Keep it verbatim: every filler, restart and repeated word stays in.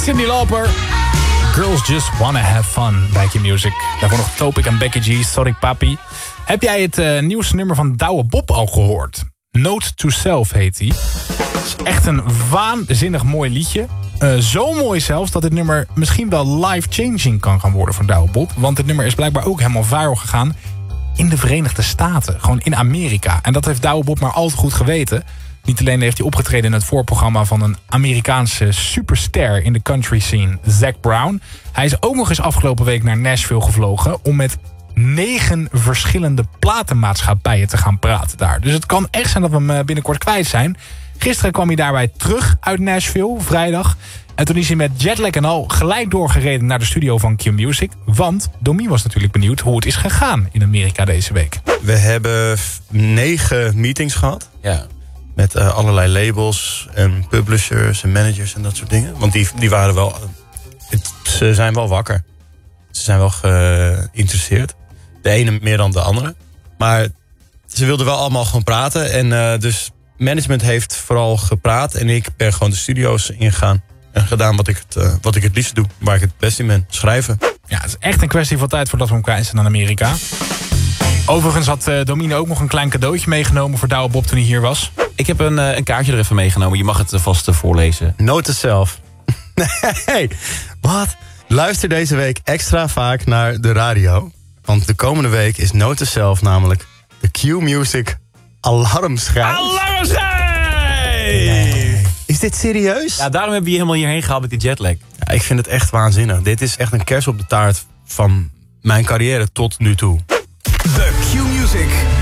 Cyndi Lauper. Girls Just Wanna Have Fun bij Q-Music. Daarvoor nog Topic en Becky G, Sorry Papi. Heb jij het uh, nieuwste nummer van Douwe Bob al gehoord? Note to Self heet hij. Het is echt een waanzinnig mooi liedje. Uh, zo mooi zelfs dat dit nummer misschien wel life-changing kan gaan worden voor Douwe Bob. Want dit nummer is blijkbaar ook helemaal viral gegaan in de Verenigde Staten. Gewoon in Amerika. En dat heeft Douwe Bob maar al te goed geweten. Niet alleen heeft hij opgetreden in het voorprogramma van een Amerikaanse superster in de country scene, Zac Brown. Hij is ook nog eens afgelopen week naar Nashville gevlogen om met negen verschillende platenmaatschappijen te gaan praten daar. Dus het kan echt zijn dat we hem binnenkort kwijt zijn. Gisteren kwam hij daarbij terug uit Nashville, vrijdag. En toen is hij met jetlag en al gelijk doorgereden naar de studio van Q-Music. Want Domien was natuurlijk benieuwd hoe het is gegaan in Amerika deze week. We hebben negen meetings gehad. Ja. Met uh, allerlei labels en publishers en managers en dat soort dingen. Want die, die waren wel... Het, ze zijn wel wakker. Ze zijn wel geïnteresseerd. De ene meer dan de andere. Maar ze wilden wel allemaal gewoon praten. En uh, dus management heeft vooral gepraat. En ik ben gewoon de studio's ingegaan. En gedaan wat ik het, uh, wat ik het liefst doe. Waar ik het best in ben. Schrijven. Ja, het is echt een kwestie van tijd voordat we hem kwijt zijn aan Amerika. Overigens had uh, Domine ook nog een klein cadeautje meegenomen voor Douwe Bob toen hij hier was. Ik heb een, een kaartje er even meegenomen. Je mag het vast voorlezen. Note to self. Nee, wat? Luister deze week extra vaak naar de radio. Want de komende week is Note to self namelijk de Q-Music alarmschijf. Alarmschijf! Nee. Is dit serieus? Ja, daarom hebben we je helemaal hierheen gehaald met die jetlag. Ja, ik vind het echt waanzinnig. Dit is echt een kers op de taart van mijn carrière tot nu toe. De Q-Music